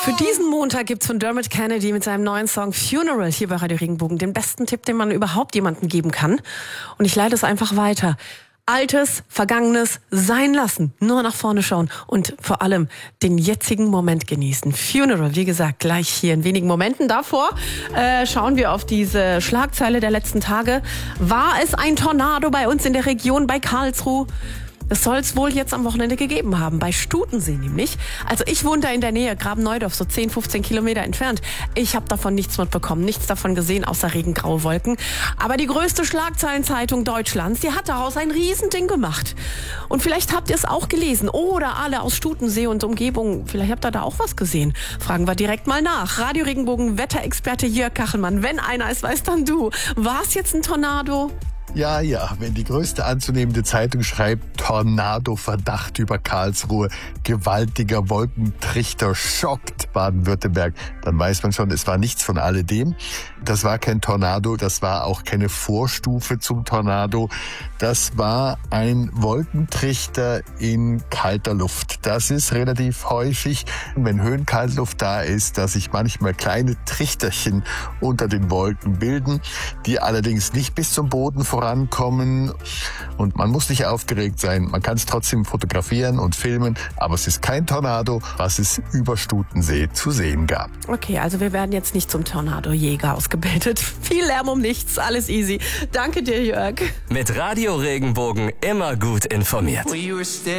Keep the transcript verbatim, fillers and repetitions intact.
Für diesen Montag gibt's von Dermot Kennedy mit seinem neuen Song Funeral hier bei Radio Regenbogen den besten Tipp, den man überhaupt jemandem geben kann. Und ich leite es einfach weiter. Altes, Vergangenes sein lassen, nur nach vorne schauen und vor allem den jetzigen Moment genießen. Funeral, wie gesagt, gleich hier in wenigen Momenten. Davor äh, schauen wir auf diese Schlagzeile der letzten Tage. War es ein Tornado bei uns in der Region bei Karlsruhe? Das soll es wohl jetzt am Wochenende gegeben haben, bei Stutensee nämlich. Also ich wohne da in der Nähe, Graben-Neudorf, so zehn, fünfzehn Kilometer entfernt. Ich habe davon nichts mitbekommen, nichts davon gesehen, außer regengraue Wolken. Aber die größte Schlagzeilenzeitung Deutschlands, die hat daraus ein Riesending gemacht. Und vielleicht habt ihr es auch gelesen oder alle aus Stutensee und Umgebung, vielleicht habt ihr da auch was gesehen. Fragen wir direkt mal nach. Radio Regenbogen Wetterexperte Jörg Kachelmann, wenn einer es weiß, dann du. War es jetzt ein Tornado? Ja, ja, wenn die größte anzunehmende Zeitung schreibt, Tornado-Verdacht über Karlsruhe, gewaltiger Wolkentrichter schockt Baden-Württemberg, dann weiß man schon, es war nichts von alledem. Das war kein Tornado, das war auch keine Vorstufe zum Tornado. Das war ein Wolkentrichter in kalter Luft. Das ist relativ häufig, wenn Höhenkaltluft da ist, dass sich manchmal kleine Trichterchen unter den Wolken bilden, die allerdings nicht bis zum Boden vorankommen. Und man muss nicht aufgeregt sein. Man kann es trotzdem fotografieren und filmen, aber es ist kein Tornado, was es über Stutensee zu sehen gab. Okay, also wir werden jetzt nicht zum Tornadojäger ausgebildet. Viel Lärm um nichts, alles easy. Danke dir, Jörg. Mit Radio Regenbogen immer gut informiert.